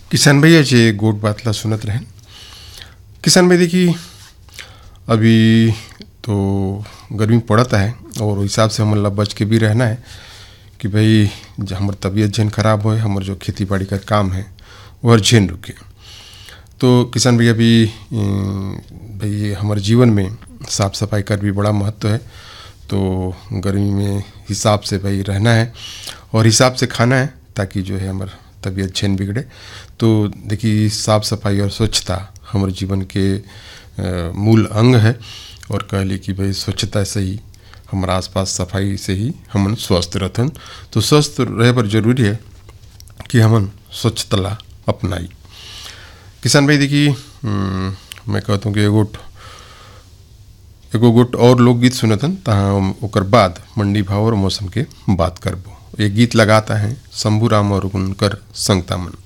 किसान भैया जे गोट बातला सुनत रहें। किसान भाई देखी अभी तो गर्मी पड़ता है और हिसाब से हमन ला बच के भी रहना है कि भाई हमार तबीयत झन खराब होए, हमार जो खेती बाड़ी का काम है वह झन रुके। तो किसान भैया भी भाई हमारे जीवन में साफ सफाई का भी बड़ा महत्व है। तो गर्मी में हिसाब से भाई रहना है और हिसाब से खाना है ताकि जो है हमार तबीयत झन बिगड़े। तो देखिए साफ सफाई और स्वच्छता हमारे जीवन के मूल अंग है और कह ली कि भाई स्वच्छता से ही हमारे आसपास सफाई से ही हमन स्वस्थ रहथन। तो स्वस्थ रहे पर जरूरी है कि हमन स्वच्छता ला अपनाई। किसान भाई देखिए मैं कहता हूँ कि एगो गोट और लोकगीत सुनतन तहाँ ओकर बाद मंडी भाव और मौसम के बात करबो। ये गीत लगाता है शंभू राम और उनकर संगता मन।